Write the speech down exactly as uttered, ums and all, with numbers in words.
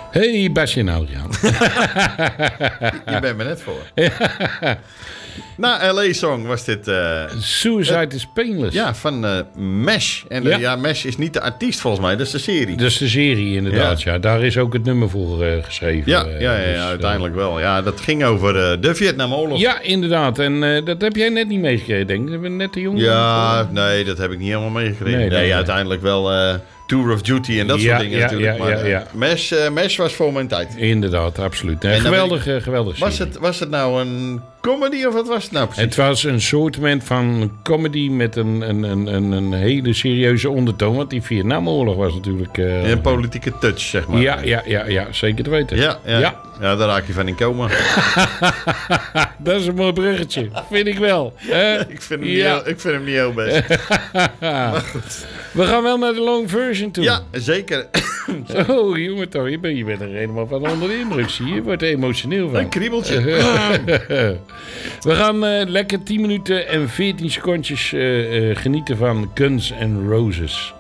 Hey, Basje en Adriaan. Je bent me net voor. Na L A Song was dit... Uh, Suicide uh, is Painless. Ja, van uh, Mesh. En uh, ja. ja, Mesh is niet de artiest volgens mij, dat is de serie. Dat is de serie inderdaad, ja. ja. Daar is ook het nummer voor uh, geschreven. Ja, ja, ja, ja dus, uiteindelijk uh, wel. Ja, dat ging over uh, de Vietnamoorlog. Ja, inderdaad. En uh, dat heb jij net niet meegekregen, denk ik. Dat ben net de jongen. Ja, voor... nee, dat heb ik niet helemaal meegekregen. Nee, nee, nee, uiteindelijk wel... Uh, Tour of Duty en dat ja, soort dingen ja, natuurlijk. Ja, maar ja, ja. Uh, Mesh, uh, Mesh was voor mijn tijd. Inderdaad, absoluut. Nee, geweldig, ik, geweldig was het, was het nou een comedy of wat was het nou precies? Het was een soort van comedy met een, een, een, een hele serieuze ondertoon. Want die Vietnamoorlog was natuurlijk... Uh, een politieke touch, zeg maar. Ja, ja, ja, ja zeker te weten. Ja, ja. ja. ja daar raak je van in coma. Dat is een mooi bruggetje. Vind ik wel. Uh, ik, vind hem ja. niet heel, ik vind hem niet heel best. Maar goed. We gaan wel naar de long version toe. Ja, zeker. Oh, jongen toch. Je bent, je bent er helemaal van onder de indruk. Zie je. Je wordt er emotioneel van. Een kriebeltje. We gaan uh, lekker tien minuten en veertien secondjes uh, uh, genieten van Guns N' Roses.